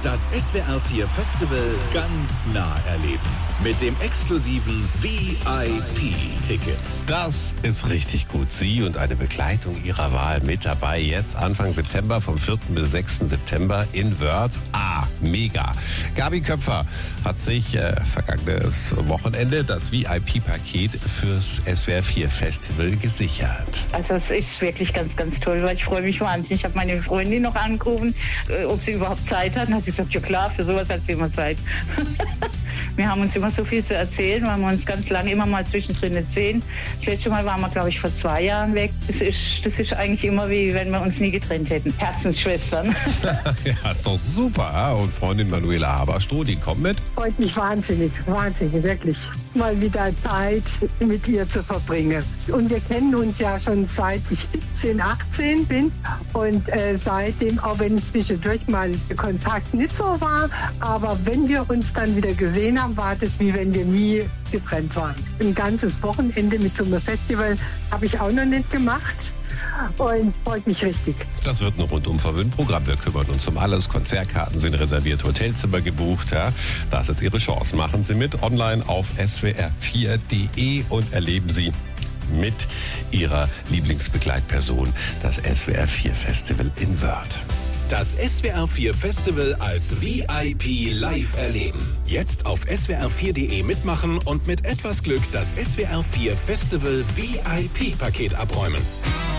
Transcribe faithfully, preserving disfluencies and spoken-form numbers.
Das S W R vier Festival ganz nah erleben. Mit dem exklusiven V I P-Ticket. Das ist richtig gut. Sie und eine Begleitung Ihrer Wahl mit dabei. Jetzt Anfang September, vom vierten bis sechsten September in Wörth. Ah, mega. Gabi Köpfer hat sich äh, vergangenes Wochenende das V I P-Paket fürs S W R vier Festival gesichert. Also es ist wirklich ganz, ganz toll, weil ich freue mich wahnsinnig. Ich habe meine Freundin noch angerufen, äh, ob sie überhaupt Zeit hat. Und hat sie gesagt, ja klar, für sowas hat sie immer Zeit. Wir haben uns immer so viel zu erzählen, weil wir uns ganz lange immer mal zwischendrin nicht sehen. Das letzte Mal waren wir, glaube ich, vor zwei Jahren weg. Das ist, das ist eigentlich immer wie, wenn wir uns nie getrennt hätten. Herzensschwestern. Ja, ist doch super. Und Freundin Manuela Haberstroh, die kommt mit? Freut mich wahnsinnig, wahnsinnig, wirklich. Mal wieder Zeit mit ihr zu verbringen. Und wir kennen uns ja schon seit ich siebzehn, achtzehn bin. Und äh, seitdem, auch wenn zwischendurch mal Kontakt nicht so war, aber wenn wir uns dann wieder gesehen haben, war das wie wenn wir nie getrennt waren. Ein ganzes Wochenende mit so einem Festival habe ich auch noch nicht gemacht und freut mich richtig. Das wird ein rundum verwöhnt Programm. Wir kümmern uns um alles. Konzertkarten sind reserviert, Hotelzimmer gebucht. Ja. Das ist Ihre Chance. Machen Sie mit online auf s w r vier punkt d e und erleben Sie mit Ihrer Lieblingsbegleitperson das S W R vier Festival in Wörth. Das S W R vier Festival als V I P live erleben. Jetzt auf s w r vier punkt d e mitmachen und mit etwas Glück das S W R vier Festival V I P-Paket abräumen.